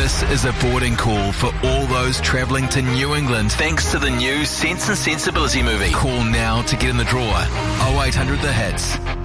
This is a boarding call for all those travelling to New England thanks to the new Sense and Sensibility movie. Call now to get in the draw. 0800 The Hits.